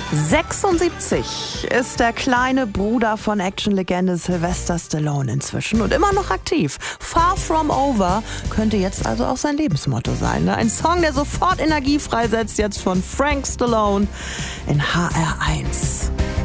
76 ist der kleine Bruder von Actionlegende Sylvester Stallone inzwischen und immer noch aktiv. Far From Over könnte jetzt also auch sein Lebensmotto sein. Ein Song, der sofort Energie freisetzt, jetzt von Frank Stallone in HR1.